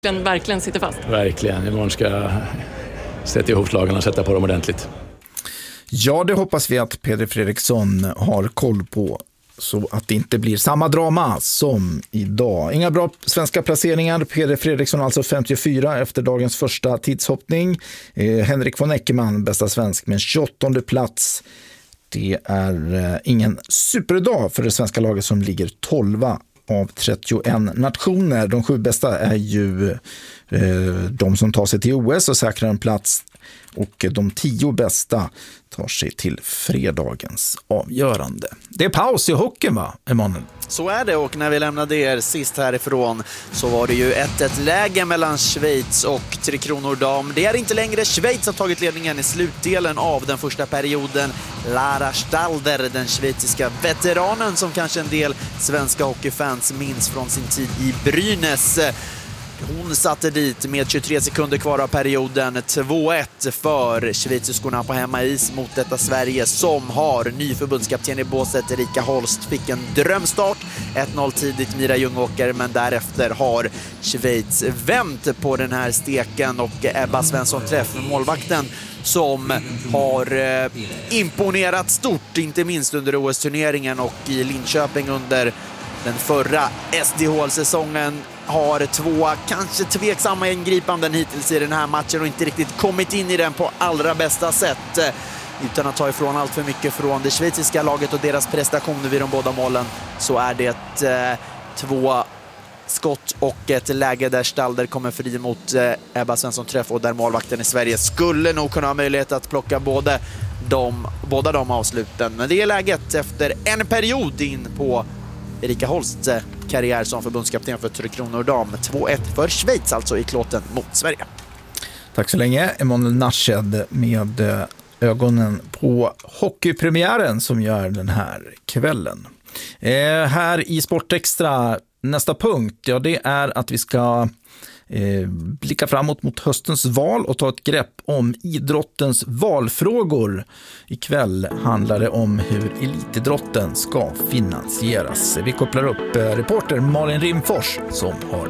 verkligen sitter fast. Verkligen, imorgon ska jag sätta ihop slagen och sätta på dem ordentligt. Ja, det hoppas vi att Peder Fredriksson har koll på, så att det inte blir samma drama som idag. Inga bra svenska placeringar. Peder Fredriksson alltså 54 efter dagens första tidshoppning. Henrik von Eckermann, bästa svensk, med 28:e plats. Det är ingen superdag för det svenska laget som ligger 12 av 31 nationer. De 7 bästa är ju de som tar sig till OS och säkrar en plats, och de 10 bästa tar sig till fredagens avgörande. Det är paus i hockeyn, va, Emanuel? Så är det, och när vi lämnade er sist härifrån så var det ju 1-1 läge mellan Schweiz och Tre Kronor dam. Det är inte längre Schweiz som tagit ledningen i slutdelen av den första perioden. Lara Stalder, den schweiziska veteranen som kanske en del svenska hockeyfans minns från sin tid i Brynäs. Hon satte dit med 23 sekunder kvar av perioden 2-1 för schweiziskorna på hemmais mot detta Sverige, som har ny förbundskapten i båset. Erika Holst fick en drömstart, 1-0 tidigt Mira Ljungåker, men därefter har Schweiz vänt på den här steken, och Ebba Svensson Träff, målvakten, som har imponerat stort, inte minst under OS-turneringen och i Linköping under den förra SDHL-säsongen, har 2 kanske tveksamma ingripanden hittills i den här matchen och inte riktigt kommit in i den på allra bästa sätt. Utan att ta ifrån allt för mycket från det schweiziska laget och deras prestationer vid de båda målen, så är det 2 skott och ett läge där Stalder kommer fri mot Ebba Svensson Träff, och där målvakten i Sverige skulle nog kunna ha möjlighet att plocka båda de avsluten. Men det är läget efter en period in på Erika Holsts karriär som förbundskapten för Tre Kronor dam. 2-1 för Schweiz alltså i klåten mot Sverige. Tack så länge, Emanuel Narshed, med ögonen på hockeypremiären som gör den här kvällen. Här i Sportextra, nästa punkt, ja, det är att vi ska blicka framåt mot höstens val och ta ett grepp om idrottens valfrågor. Ikväll handlar det om hur elitidrotten ska finansieras. Vi kopplar upp reporter Malin Rimfors som har